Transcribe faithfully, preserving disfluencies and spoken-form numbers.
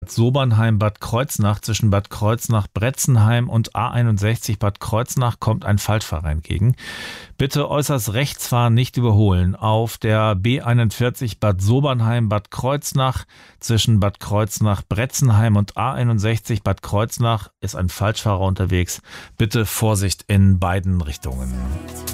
Bad Sobernheim-Bad Kreuznach. Zwischen Bad Kreuznach-Bretzenheim und A einundsechzig Bad Kreuznach kommt ein Falschfahrer entgegen. Bitte äußerst rechts fahren, nicht überholen. Auf der B einundvierzig Bad Sobernheim-Bad Kreuznach. Zwischen Bad Kreuznach-Bretzenheim und A einundsechzig Bad Kreuznach ist ein Falschfahrer unterwegs. Bitte Vorsicht in beiden Richtungen.